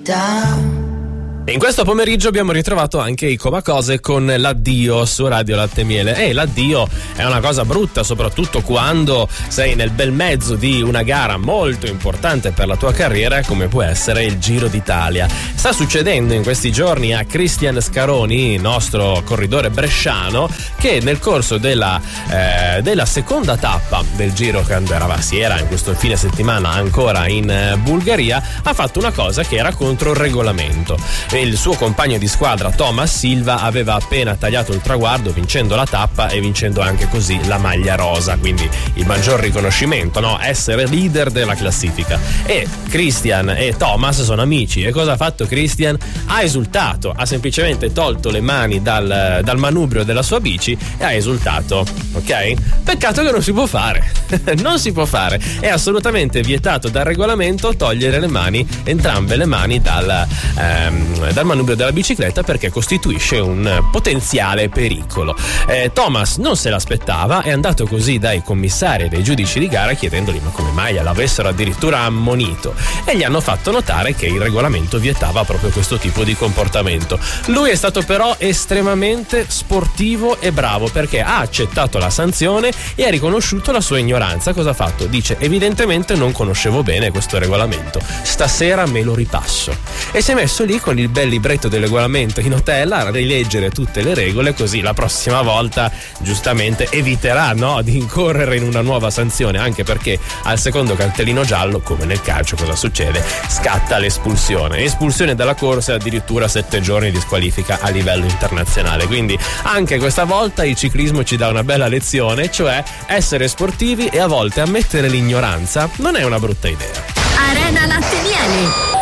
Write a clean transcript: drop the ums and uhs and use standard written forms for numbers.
E in questo pomeriggio abbiamo ritrovato anche i Comacose con l'addio su Radio Latte e Miele. E l'addio è una cosa brutta, soprattutto quando sei nel bel mezzo di una gara molto importante per la tua carriera, come può essere il Giro d'Italia. Sta succedendo in questi giorni a Cristian Scaroni, nostro corridore bresciano, che nel corso della seconda tappa del Giro, quando si era in questo fine settimana ancora in Bulgaria, ha fatto una cosa che era contro il regolamento. Il suo compagno di squadra Thomas Silva aveva appena tagliato il traguardo vincendo la tappa e vincendo anche così la maglia rosa, quindi il maggior riconoscimento, no? Essere leader della classifica. E Christian e Thomas sono amici. E cosa ha fatto Christian? Ha esultato, ha semplicemente tolto le mani dal manubrio della sua bici e ha esultato, ok? Peccato che non si può fare. Non si può fare, è assolutamente vietato dal regolamento togliere le mani, entrambe le mani dal manubrio della bicicletta, perché costituisce un potenziale pericolo. Thomas non se l'aspettava, è andato così dai commissari e dai giudici di gara chiedendogli ma come mai l'avessero addirittura ammonito, e gli hanno fatto notare che il regolamento vietava proprio questo tipo di comportamento. Lui è stato però estremamente sportivo e bravo, perché ha accettato la sanzione e ha riconosciuto la sua ignoranza. Cosa ha fatto? Dice: evidentemente non conoscevo bene questo regolamento, stasera me lo ripasso. E si è messo lì con il bel libretto del regolamento in hotel a rileggere tutte le regole, così la prossima volta giustamente eviterà, no, di incorrere in una nuova sanzione, anche perché al secondo cartellino giallo, come nel calcio, cosa succede? Scatta l'espulsione dalla corsa e addirittura 7 giorni di squalifica a livello internazionale. Quindi anche questa volta il ciclismo ci dà una bella lezione, cioè essere sportivi e a volte ammettere l'ignoranza non è una brutta idea. Arena Latte e Miele.